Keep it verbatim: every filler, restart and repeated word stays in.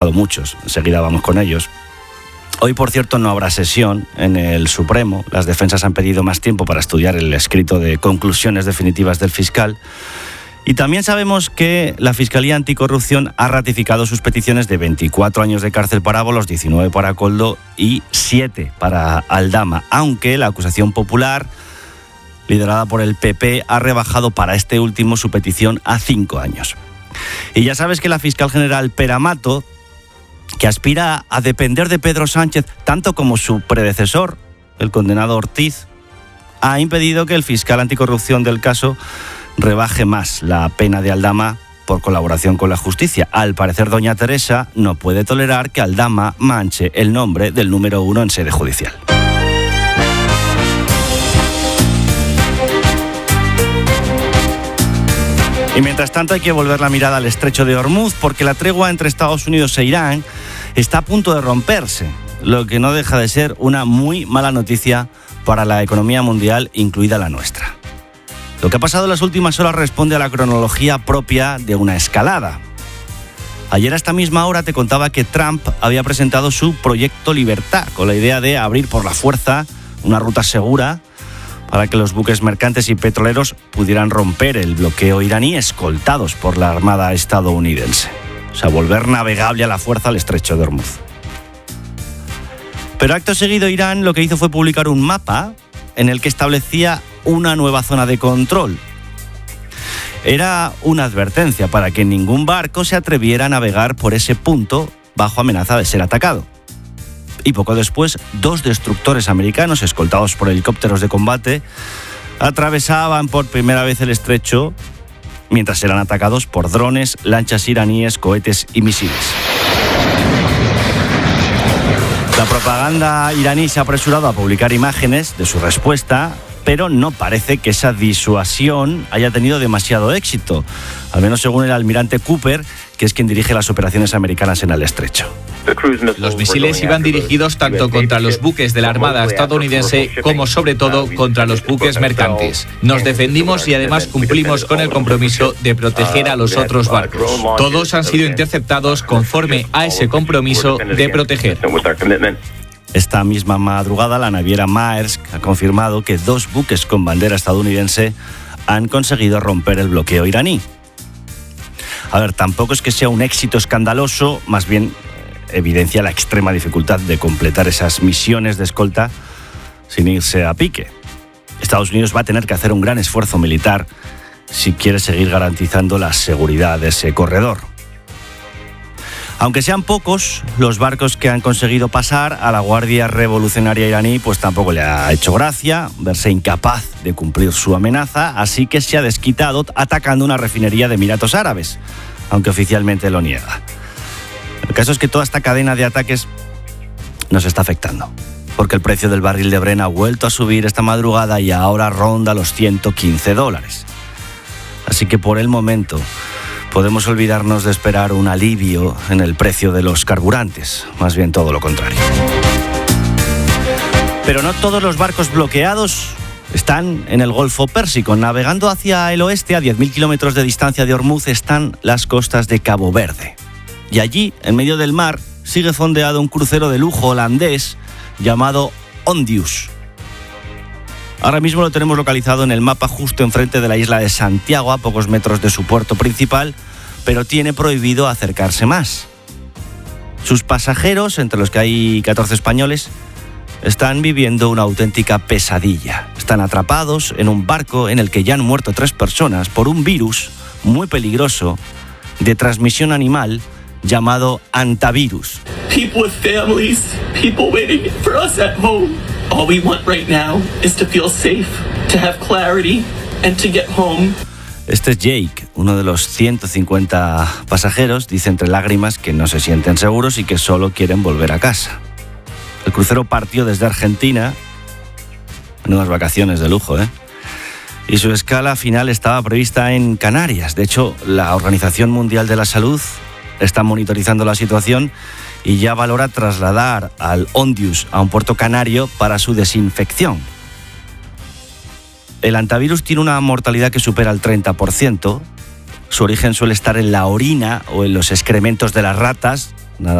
muchos, enseguida vamos con ellos. Hoy, por cierto, no habrá sesión en el Supremo. Las defensas han pedido más tiempo para estudiar el escrito de conclusiones definitivas del fiscal. Y también sabemos que la Fiscalía Anticorrupción ha ratificado sus peticiones de veinticuatro años de cárcel para Ábalos, diecinueve para Koldo y siete para Aldama, aunque la acusación popular, liderada por el P P, ha rebajado para este último su petición a cinco años. Y ya sabes que la fiscal general Pere Mato, que aspira a depender de Pedro Sánchez tanto como su predecesor, el condenado Ortiz, ha impedido que el fiscal anticorrupción del caso rebaje más la pena de Aldama por colaboración con la justicia. Al parecer, doña Teresa no puede tolerar que Aldama manche el nombre del número uno en sede judicial. Y mientras tanto hay que volver la mirada al estrecho de Hormuz, porque la tregua entre Estados Unidos e Irán está a punto de romperse, lo que no deja de ser una muy mala noticia para la economía mundial, incluida la nuestra. Lo que ha pasado en las últimas horas responde a la cronología propia de una escalada. Ayer a esta misma hora te contaba que Trump había presentado su Proyecto Libertad, con la idea de abrir por la fuerza una ruta segura para que los buques mercantes y petroleros pudieran romper el bloqueo iraní escoltados por la Armada estadounidense. O sea, volver navegable a la fuerza al estrecho de Hormuz. Pero acto seguido, Irán lo que hizo fue publicar un mapa en el que establecía una nueva zona de control. Era una advertencia para que ningún barco se atreviera a navegar por ese punto bajo amenaza de ser atacado. Y poco después, dos destructores americanos, escoltados por helicópteros de combate, atravesaban por primera vez el estrecho mientras eran atacados por drones, lanchas iraníes, cohetes y misiles. La propaganda iraní se ha apresurado a publicar imágenes de su respuesta, pero no parece que esa disuasión haya tenido demasiado éxito, al menos según el almirante Cooper, que es quien dirige las operaciones americanas en el estrecho. Los misiles iban dirigidos tanto contra los buques de la Armada estadounidense como, sobre todo, contra los buques mercantes. Nos defendimos y además cumplimos con el compromiso de proteger a los otros barcos. Todos han sido interceptados conforme a ese compromiso de proteger. Esta misma madrugada, la naviera Maersk ha confirmado que dos buques con bandera estadounidense han conseguido romper el bloqueo iraní. A ver, tampoco es que sea un éxito escandaloso, más bien evidencia la extrema dificultad de completar esas misiones de escolta sin irse a pique. Estados Unidos va a tener que hacer un gran esfuerzo militar si quiere seguir garantizando la seguridad de ese corredor. Aunque sean pocos los barcos que han conseguido pasar, a la Guardia Revolucionaria iraní pues tampoco le ha hecho gracia verse incapaz de cumplir su amenaza, así que se ha desquitado atacando una refinería de Emiratos Árabes, aunque oficialmente lo niega. El caso es que toda esta cadena de ataques nos está afectando, porque el precio del barril de Brent ha vuelto a subir esta madrugada y ahora ronda los ciento quince dólares. Así que por el momento podemos olvidarnos de esperar un alivio en el precio de los carburantes, más bien todo lo contrario. Pero no todos los barcos bloqueados están en el Golfo Pérsico. Navegando hacia el oeste, a diez mil kilómetros de distancia de Hormuz, están las costas de Cabo Verde. Y allí, en medio del mar, sigue fondeado un crucero de lujo holandés llamado Ondius. Ahora mismo lo tenemos localizado en el mapa justo enfrente de la isla de Santiago, a pocos metros de su puerto principal, pero tiene prohibido acercarse más. Sus pasajeros, entre los que hay catorce españoles, están viviendo una auténtica pesadilla. Están atrapados en un barco en el que ya han muerto tres personas por un virus muy peligroso de transmisión animal llamado hantavirus. People with families, people waiting for us at home. All we want right now is to feel safe, to have clarity and to get home. Este es Jake, uno de los ciento cincuenta pasajeros, dice entre lágrimas que no se sienten seguros y que solo quieren volver a casa. El crucero partió desde Argentina, en unas vacaciones de lujo, ¿eh? Y su escala final estaba prevista en Canarias. De hecho, la Organización Mundial de la Salud está monitorizando la situación y ya valora trasladar al Ondius a un puerto canario para su desinfección. El hantavirus tiene una mortalidad que supera el treinta por ciento. Su origen suele estar en la orina o en los excrementos de las ratas,